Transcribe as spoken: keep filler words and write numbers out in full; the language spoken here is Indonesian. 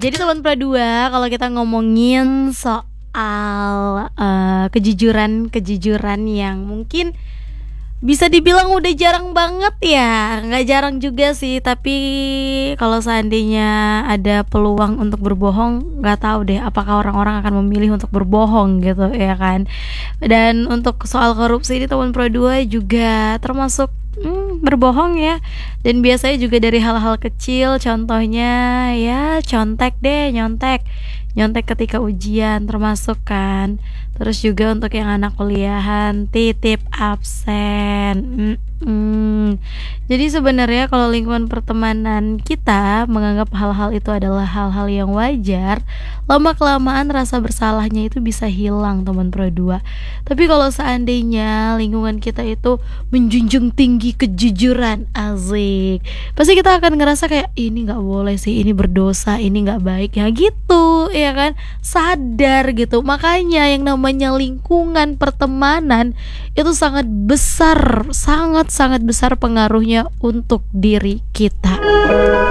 Jadi teman Pradua, kalau kita ngomongin soal uh, kejujuran kejujuran yang mungkin bisa dibilang udah jarang banget ya, nggak jarang juga sih. Tapi kalau seandainya ada peluang untuk berbohong, nggak tahu deh apakah orang-orang akan memilih untuk berbohong gitu ya kan. Dan untuk soal korupsi ini teman Pro dua juga termasuk hmm, berbohong ya. Dan biasanya juga dari hal-hal kecil, contohnya ya contek deh, nyontek nyontek ketika ujian termasuk kan. Terus juga untuk yang anak kuliahan, titip absen. Mm-mm. Jadi sebenarnya kalau lingkungan pertemanan kita menganggap hal-hal itu adalah hal-hal yang wajar, lama kelamaan rasa bersalahnya itu bisa hilang teman Pro dua. Tapi kalau seandainya lingkungan kita itu menjunjung tinggi kejujuran, asik, pasti kita akan ngerasa kayak ini nggak boleh sih, ini berdosa, ini nggak baik ya gitu, ya kan? Sadar gitu. Makanya yang namanya lingkungan pertemanan itu sangat besar, sangat sangat besar pengaruhnya untuk diri kita.